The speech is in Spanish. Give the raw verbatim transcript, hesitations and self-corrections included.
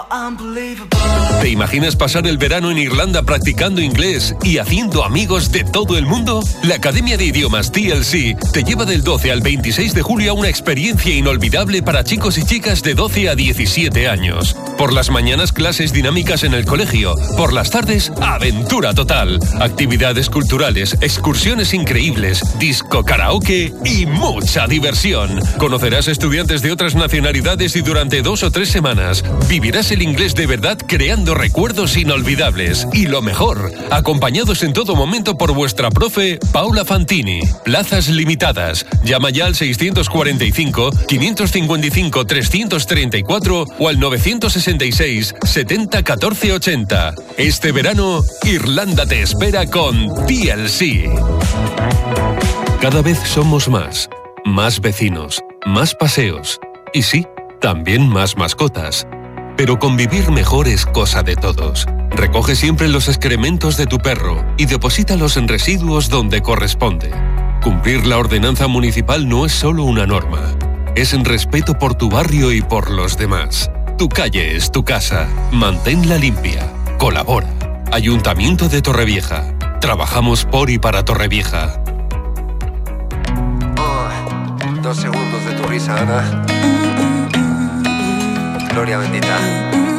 ¿Te imaginas pasar el verano en Irlanda practicando inglés y haciendo amigos de todo el mundo? La Academia de Idiomas T L C te lleva del doce al veintiséis de julio a una experiencia inolvidable para chicos y chicas de doce a diecisiete años. Por las mañanas, clases dinámicas en el colegio. Por las tardes, aventura total. Actividades culturales, excursiones increíbles, disco, karaoke y mucha diversión. Conocerás estudiantes de otras nacionalidades y durante dos o tres semanas vivirás el inglés de verdad creando recuerdos inolvidables. Y lo mejor, acompañados en todo momento por vuestra profe Paula Fantini. Plazas limitadas. Llama ya al seiscientos cuarenta y cinco, quinientos cincuenta y cinco, trescientos treinta y cuatro o al novecientos sesenta y seis, setenta, catorce, ochenta. Este verano, Irlanda te espera con T L C. Cada vez somos más. Más vecinos, más paseos. Y sí, también más mascotas. Pero convivir mejor es cosa de todos. Recoge siempre los excrementos de tu perro y deposítalos en residuos donde corresponde. Cumplir la ordenanza municipal no es solo una norma. Es en respeto por tu barrio y por los demás. Tu calle es tu casa. Manténla limpia. Colabora. Ayuntamiento de Torrevieja. Trabajamos por y para Torrevieja. Oh, dos segundos de tu risa, Ana. Gloria bendita.